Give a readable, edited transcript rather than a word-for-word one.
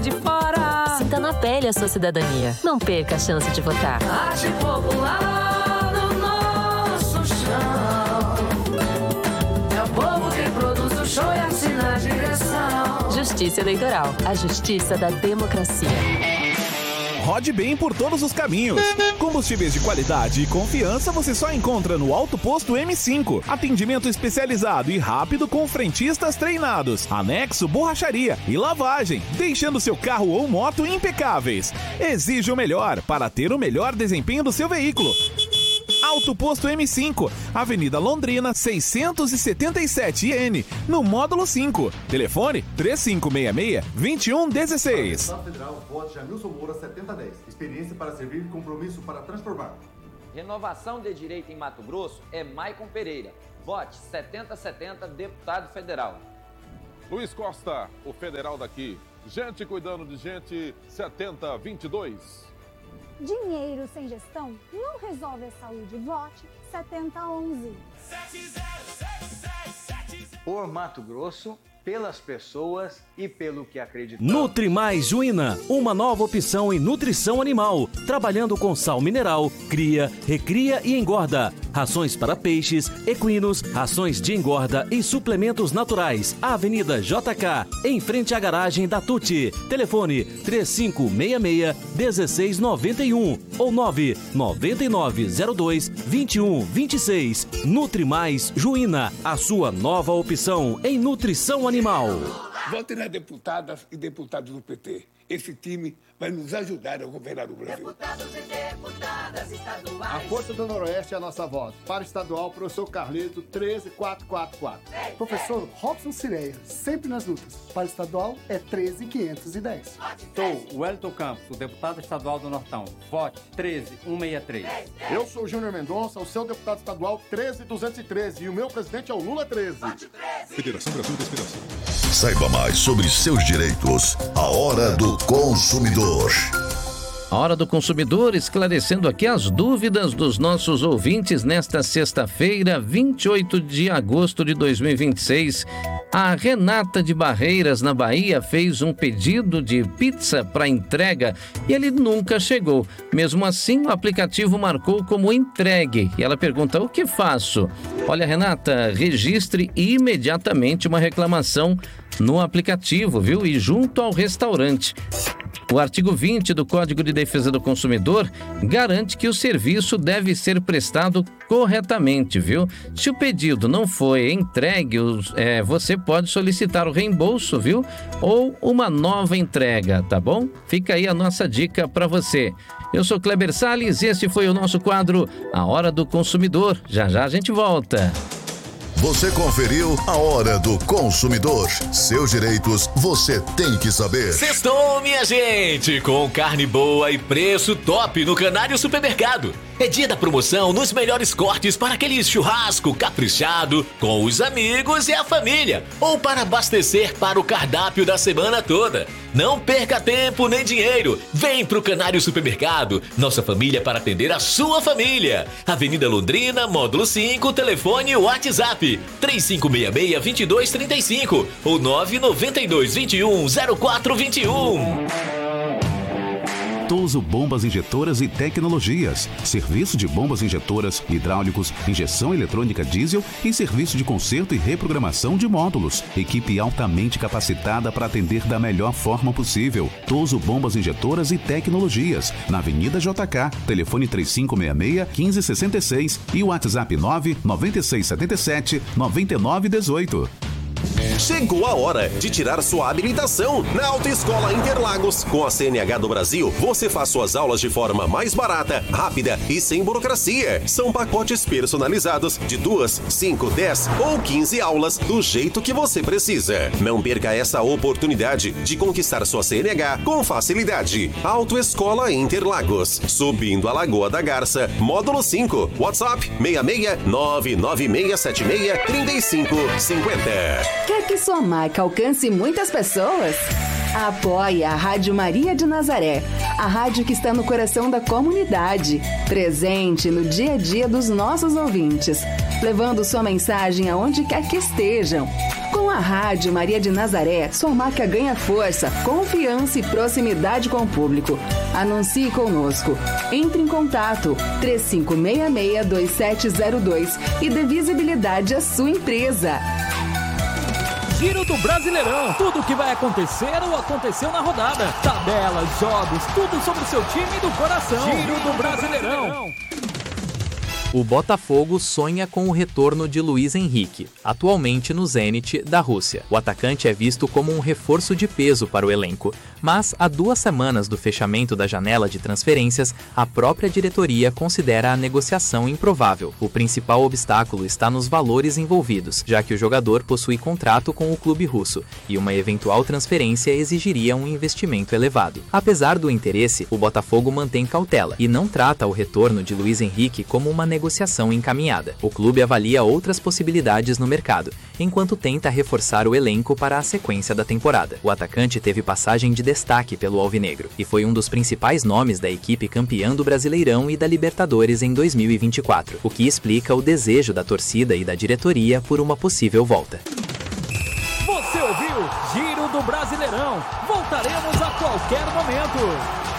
de fora. Sinta na pele a sua cidadania. Não perca a chance de votar. Arte popular no nosso chão. É o povo que produz o show e assina a direção. Justiça Eleitoral. A justiça da democracia. Rode bem por todos os caminhos. Combustíveis de qualidade e confiança você só encontra no Alto Posto M5. Atendimento especializado e rápido com frentistas treinados. Anexo, borracharia e lavagem, deixando seu carro ou moto impecáveis. Exige o melhor para ter o melhor desempenho do seu veículo. Alto Posto M5, Avenida Londrina 677 no módulo 5. Telefone 3566-2116. Deputado Federal, vote Jamilson Moura 7010. Experiência para servir, compromisso para transformar. Renovação de direito em Mato Grosso é Maicon Pereira. Vote 7070, deputado federal. Luiz Costa, o federal daqui. Gente cuidando de gente, 7022. Dinheiro sem gestão não resolve a saúde. Vote 7011. Por Mato Grosso, pelas pessoas e pelo que acreditamos. Nutri Mais Juína, uma nova opção em nutrição animal, trabalhando com sal mineral, cria, recria e engorda. Rações para peixes, equinos, rações de engorda e suplementos naturais. Avenida JK, em frente à garagem da Tuti. Telefone 3566-1691 ou 99902-2126. Nutri Mais Juína, a sua nova opção em nutrição animal. Vote nas deputadas e deputados do PT. Esse time vai nos ajudar a governar o Brasil. Deputados e deputadas estaduais. A Força do Noroeste é a nossa voz. Para estadual, professor Carleto, 13444. Professor Robson Cireia, sempre nas lutas. Para estadual, é 13510. Sou o Wellington Campos, o deputado estadual do Nortão. Vote 13163. Eu sou o Júnior Mendonça, o seu deputado estadual 13213. E o meu presidente é o Lula 13. Federação Brasil da Esperança. Saiba mais sobre seus direitos. A Hora do Consumidor. A Hora do Consumidor, esclarecendo aqui as dúvidas dos nossos ouvintes nesta sexta-feira, 28 de agosto de 2026. A Renata de Barreiras, na Bahia, fez um pedido de pizza para entrega e ele nunca chegou. Mesmo assim, o aplicativo marcou como entregue. E ela pergunta: o que faço? Olha, Renata, registre imediatamente uma reclamação no aplicativo, viu? E junto ao restaurante. O artigo 20 do Código de Defesa do Consumidor garante que o serviço deve ser prestado corretamente, viu? Se o pedido não foi entregue, você pode solicitar o reembolso, viu? Ou uma nova entrega, tá bom? Fica aí a nossa dica para você. Eu sou Kleber Salles e este foi o nosso quadro A Hora do Consumidor. Já já a gente volta. Você conferiu a Hora do Consumidor. Seus direitos você tem que saber. Sextou, minha gente, com carne boa e preço top no Canário Supermercado. É dia da promoção nos melhores cortes para aquele churrasco caprichado com os amigos e a família, ou para abastecer para o cardápio da semana toda. Não perca tempo nem dinheiro. Vem pro Canário Supermercado, nossa família para atender a sua família. Avenida Londrina, módulo 5, telefone e WhatsApp 3566-2235 ou 99221-0421. Toso Bombas Injetoras e Tecnologias. Serviço de bombas injetoras, hidráulicos, injeção eletrônica diesel e serviço de conserto e reprogramação de módulos. Equipe altamente capacitada para atender da melhor forma possível. Toso Bombas Injetoras e Tecnologias. Na Avenida JK, telefone 3566-1566 e WhatsApp 99677-9918. Chegou a hora de tirar sua habilitação na Autoescola Interlagos. Com a CNH do Brasil, você faz suas aulas de forma mais barata, rápida e sem burocracia. São pacotes personalizados de 2, 5, 10 ou 15 aulas do jeito que você precisa. Não perca essa oportunidade de conquistar sua CNH com facilidade. Autoescola Interlagos, subindo a Lagoa da Garça, módulo 5, WhatsApp 66-99676-3550. Quer que sua marca alcance muitas pessoas? Apoie a Rádio Maria de Nazaré, a rádio que está no coração da comunidade, presente no dia a dia dos nossos ouvintes, levando sua mensagem aonde quer que estejam. Com Com a Rádio Maria de Nazaré, sua marca ganha força, confiança e proximidade com o público. Anuncie conosco. Entre em contato 3566-2702 e dê visibilidade à sua empresa. Giro do Brasileirão. Tudo o que vai acontecer ou aconteceu na rodada. Tabelas, jogos, tudo sobre o seu time do coração. Giro do Brasileirão. O Botafogo sonha com o retorno de Luiz Henrique, atualmente no Zenit da Rússia. O atacante é visto como um reforço de peso para o elenco, mas há 2 semanas do fechamento da janela de transferências, a própria diretoria considera a negociação improvável. O principal obstáculo está nos valores envolvidos, já que o jogador possui contrato com o clube russo e uma eventual transferência exigiria um investimento elevado. Apesar do interesse, o Botafogo mantém cautela e não trata o retorno de Luiz Henrique como uma negociação encaminhada. O clube avalia outras possibilidades no mercado, enquanto tenta reforçar o elenco para a sequência da temporada. O atacante teve passagem de destaque pelo Alvinegro e foi um dos principais nomes da equipe campeã do Brasileirão e da Libertadores em 2024, o que explica o desejo da torcida e da diretoria por uma possível volta. Você ouviu Giro do Brasileirão. Voltaremos a qualquer momento.